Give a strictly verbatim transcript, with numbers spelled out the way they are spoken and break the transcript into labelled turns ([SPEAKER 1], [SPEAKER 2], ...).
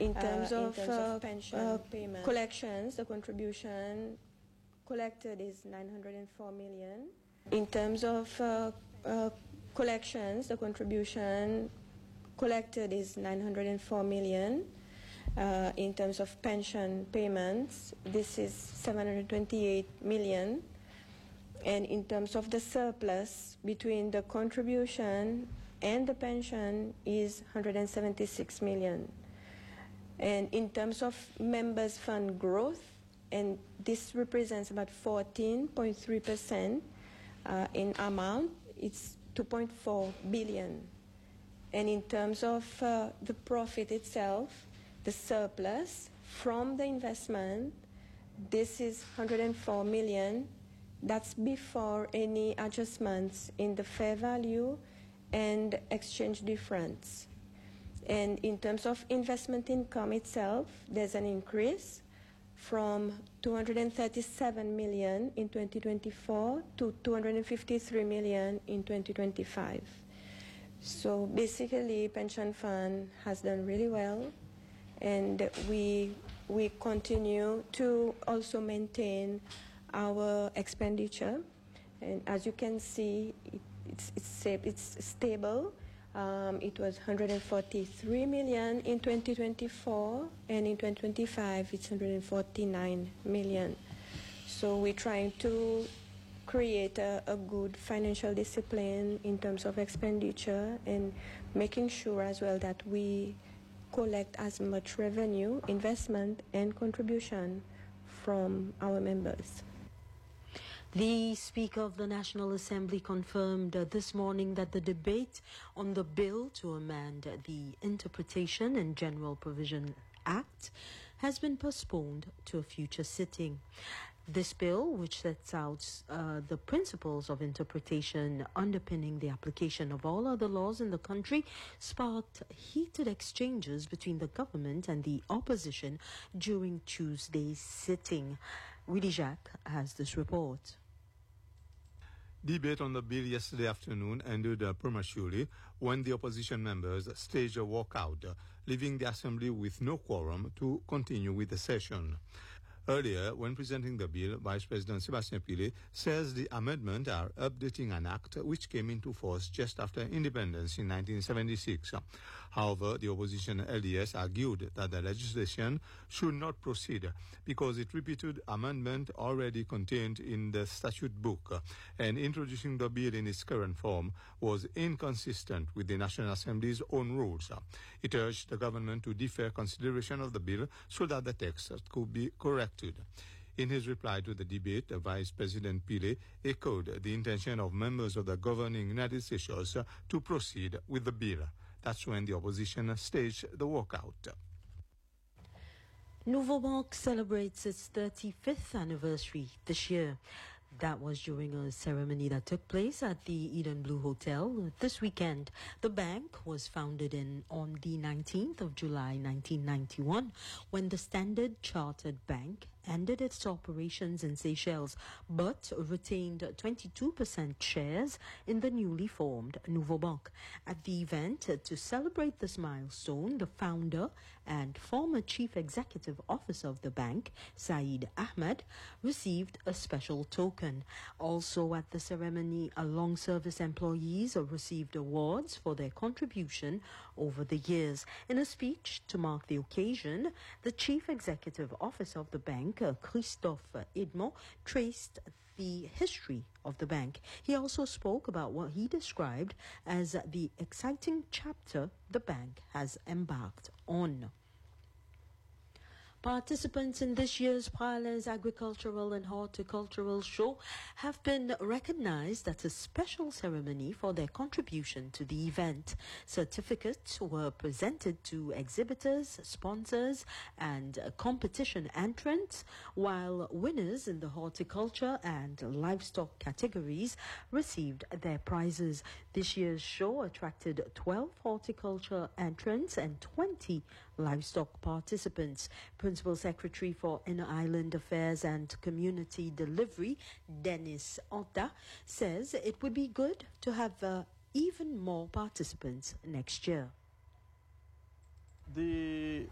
[SPEAKER 1] In terms
[SPEAKER 2] uh,
[SPEAKER 1] of,
[SPEAKER 2] in terms
[SPEAKER 1] uh,
[SPEAKER 2] of pension
[SPEAKER 1] uh,
[SPEAKER 2] payment
[SPEAKER 1] collections, the contribution collected is nine hundred four million. In terms of uh, uh, collections, the contribution collected is nine hundred four million. Uh, in terms of pension payments, this is seven hundred twenty-eight million. And in terms of the surplus between the contribution and the pension is one hundred seventy-six million. And in terms of members' fund growth, and this represents about fourteen point three percent uh, in amount, it's two point four billion. And in terms of uh, the profit itself, the surplus from the investment, this is one hundred four million. That's before any adjustments in the fair value and exchange difference. And in terms of investment income itself, there's an increase from two hundred thirty-seven million in twenty twenty-four to two hundred fifty-three million in twenty twenty-five. So basically, pension fund has done really well, and we we continue to also maintain our expenditure. And as you can see, it, it's it's it's stable. Um, it was one hundred forty-three million in twenty twenty-four, and in twenty twenty-five it's one hundred forty-nine million. So we're trying to create a, a good financial discipline in terms of expenditure, and making sure as well that we collect as much revenue, investment, and contribution from our members.
[SPEAKER 3] The Speaker of the National Assembly confirmed uh, this morning that the debate on the bill to amend the Interpretation and General Provision Act has been postponed to a future sitting. This bill, which sets out uh, the principles of interpretation underpinning the application of all other laws in the country, sparked heated exchanges between the government and the opposition during Tuesday's sitting. Willie Jacques has this report.
[SPEAKER 4] Debate on the bill yesterday afternoon ended uh, prematurely when the opposition members staged a walkout, uh, leaving the assembly with no quorum to continue with the session. Earlier, when presenting the bill, Vice President Sébastien Pillé says the amendments are updating an act which came into force just after independence in nineteen seventy-six. However, the opposition L D S argued that the legislation should not proceed because it repeated amendment already contained in the statute book, and introducing the bill in its current form was inconsistent with the National Assembly's own rules. It urged the government to defer consideration of the bill so that the text could be corrected. In his reply to the debate, Vice President Pillé echoed the intention of members of the governing legislatures to proceed with the bill. That's when the opposition staged the walkout.
[SPEAKER 3] Nouveau Banque celebrates its thirty-fifth anniversary this year. That was during a ceremony that took place at the Eden Blue Hotel this weekend. The bank was founded in on the nineteenth of July nineteen ninety-one, when the Standard Chartered Bank ended its operations in Seychelles, but retained twenty-two percent shares in the newly formed Nouveau Banque. At the event, to celebrate this milestone, the founder and former chief executive officer of the bank, Saeed Ahmed, received a special token. Also at the ceremony, long-service employees received awards for their contribution over the years. In a speech to mark the occasion, the chief executive officer of the bank, Christophe Edmond, traced the history of the bank. He also spoke about what he described as the exciting chapter the bank has embarked on. Participants in this year's Parlez Agricultural and Horticultural Show have been recognized at a special ceremony for their contribution to the event. Certificates were presented to exhibitors, sponsors, and competition entrants, while winners in the horticulture and livestock categories received their prizes. This year's show attracted twelve horticulture entrants and twenty livestock participants. Principal Secretary for Inner Island Affairs and Community Delivery, Dennis Otta, says it would be good to have uh, even more participants next year.
[SPEAKER 5] The